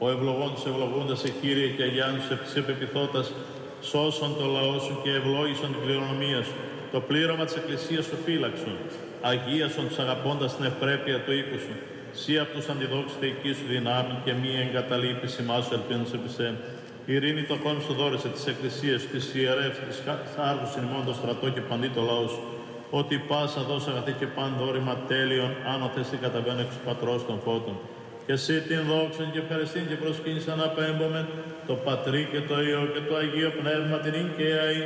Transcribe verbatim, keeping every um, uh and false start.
Ο ευλογών τους ευλογούντας σε Κύριε και αγιάνους σε επεπιθώτας, σώσον το λαό σου και ευλόγησον την κληρονομία σου. Το πλήρωμα της Εκκλησίας σου φύλαξον. Αγίασον τους αγαπώντας την ευπρέπεια του οίκου σου. Σύ απ' τους αντιδόξεις θεϊκή σου δυνάμει και μη εγκαταλείπεις ημάς σου ελπίνους επί σε. Ειρήνη το κόμμα σου δώρεσε της Εκκλησίας σου, της ιερεύς, της χάρτους ημών το στρατό και παντή το λαό σου. Ότι πάσα δώσα αγαθή και πάντα όρημα τέλειων, άνω θεσί καταβαίνω εξ του Πατρός των φώτων. Και εσύ την δόξαν και ευχαριστήν και προσκύνησαν απέμπομεν το Πατρί και το Υιό και το Αγίο Πνεύμα την ειν και αΐ